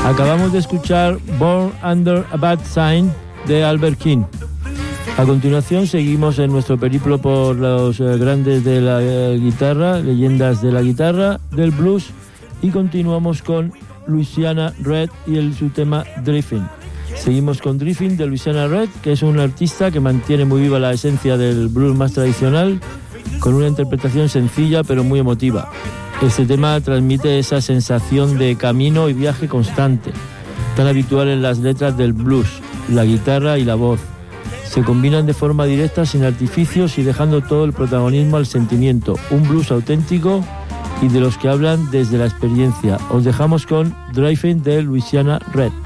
Acabamos de escuchar Born Under a Bad Sign de Albert King. A continuación seguimos en nuestro periplo por los grandes de la guitarra, leyendas de la guitarra, del blues, y continuamos con Louisiana Red y su tema Drifting. Seguimos con Drifting de Louisiana Red, que es un artista que mantiene muy viva la esencia del blues más tradicional, con una interpretación sencilla pero muy emotiva. Este tema transmite esa sensación de camino y viaje constante, tan habitual en las letras del blues, la guitarra y la voz. Se combinan de forma directa, sin artificios y dejando todo el protagonismo al sentimiento. Un blues auténtico y de los que hablan desde la experiencia. Os dejamos con Driving de Louisiana Red.